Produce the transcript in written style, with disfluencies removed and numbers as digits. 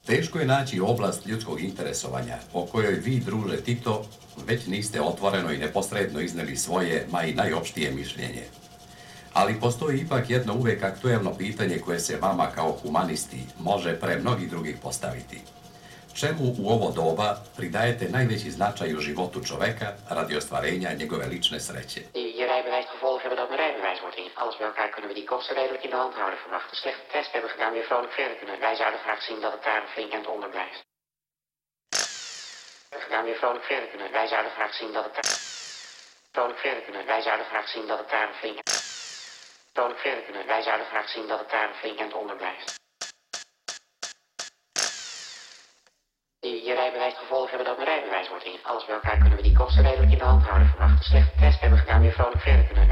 Teško je naći oblast ljudskog interesovanja o kojoj vi, druže Tito, već niste otvoreno i neposredno izneli svoje, ma i najopštije mišljenje. Ali postoji ipak jedno uvek aktuelno pitanje koje se vama kao humanisti može pre mnogih drugih postaviti. Čemu u ovo doba pridajete najveći značaj u životu čoveka radi ostvarenja njegove lične sreće? Je rijbewijs gevolg hebben dat mijn rijbewijs wordt in. Alles bij elkaar kunnen we die kosten redelijk in de hand houden. Verwacht een slechte test hebben gedaan, weer vrolijk verder kunnen. Wij zouden graag zien dat het daar een flink eind onder blijft. Gedaan, weer vrolijk verder kunnen. Wij zouden graag zien dat het daar vrolijk verder kunnen. Wij zouden graag zien dat het daar een flink vrolijk verder kunnen. Wij zouden graag zien dat het daar een flink eind onder blijft. Je rijbewijs gevolg hebben dat mijn rijbewijs wordt in. Alles bij elkaar kunnen we die kosten redelijk in de hand houden. Verwacht een slechte test hebben gedaan, weer vrolijk verder kunnen.